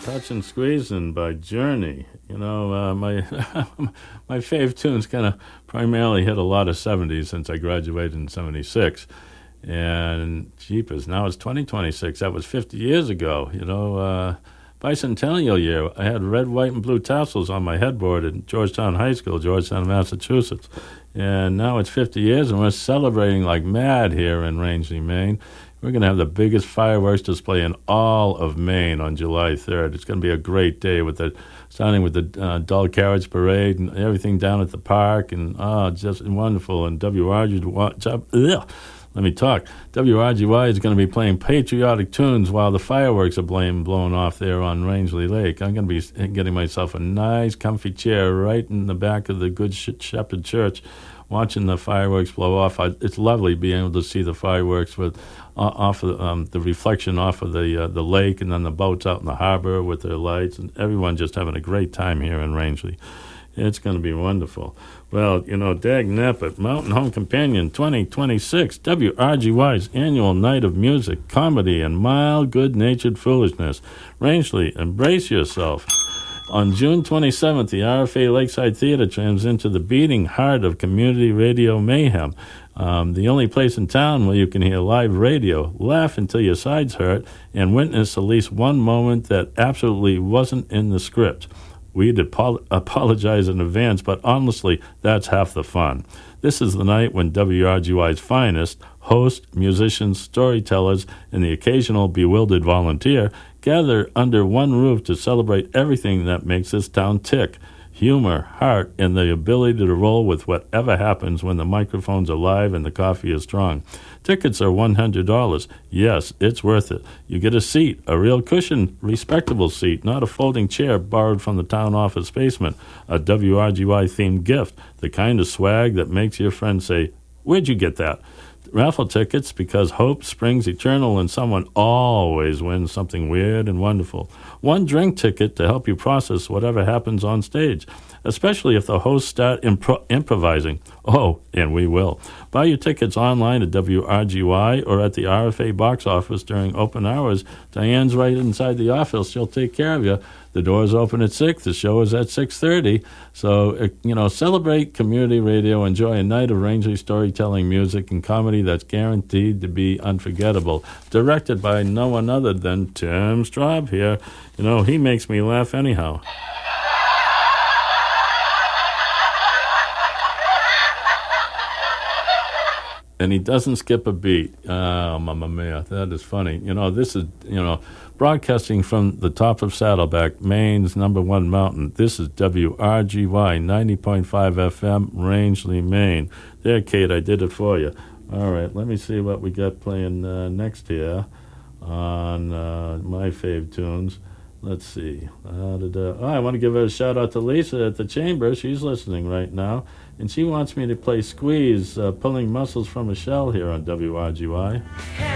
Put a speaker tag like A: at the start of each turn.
A: Touching Squeezing by Journey. You know, my my fave tunes kind of primarily hit a lot of 70s since I graduated in 76. And jeepers, now it's 2026. That was 50 years ago. You know, bicentennial year. I had red, white, and blue tassels on my headboard at Georgetown High School, Georgetown, Massachusetts. And now it's 50 years, and we're celebrating like mad here in Rangeley, Maine. We're going to have the biggest fireworks display in all of Maine on July 3rd. It's going to be a great day starting with the Dull Carriage Parade and everything down at the park, and just wonderful. And WRGY is going to be playing patriotic tunes while the fireworks are blowing off there on Rangeley Lake. I'm going to be getting myself a nice, comfy chair right in the back of the Good Shepherd Church, watching the fireworks blow off. It's lovely being able to see the fireworks with off of the reflection off of the lake, and then the boats out in the harbor with their lights, and everyone just having a great time here in Rangeley. It's going to be wonderful. Well, you know, dag nappet, Mountain Home Companion 2026, WRGY's annual night of music, comedy, and mild, good-natured foolishness. Rangeley, embrace yourself. On June 27th, the RFA Lakeside Theater turns into the beating heart of community radio mayhem. The only place in town where you can hear live radio, laugh until your sides hurt, and witness at least one moment that absolutely wasn't in the script. We'd apologize in advance, but honestly, that's half the fun. This is the night when WRGY's finest, hosts, musicians, storytellers, and the occasional bewildered volunteer gather under one roof to celebrate everything that makes this town tick. Humor, heart, and the ability to roll with whatever happens when the microphones are live and the coffee is strong. Tickets are $100. Yes, it's worth it. You get a seat, a real cushion, respectable seat, not a folding chair borrowed from the town office basement, a WRGY-themed gift, the kind of swag that makes your friend say, "Where'd you get that?" Raffle tickets, because hope springs eternal and someone always wins something weird and wonderful. One drink ticket to help you process whatever happens on stage, especially if the hosts start improvising. Oh, and we will. Buy your tickets online at WRGY or at the RFA box office during open hours. Diane's right inside the office. She'll take care of you. The doors open at 6. The show is at 6:30. So, celebrate community radio. Enjoy a night of Rangeley storytelling, music, and comedy that's guaranteed to be unforgettable. Directed by no one other than Tim Straub here. You know, he makes me laugh anyhow. And he doesn't skip a beat. Oh, mamma mia, that is funny. You know, this is, broadcasting from the top of Saddleback, Maine's #1 mountain. This is WRGY 90.5 FM, Rangeley, Maine. There, Kate, I did it for you. All right, let me see what we got playing next here on my fave tunes. Let's see. I want to give a shout-out to Lisa at the Chamber. She's listening right now. And she wants me to play Squeeze, Pulling Muscles from a Shell here on WRGY.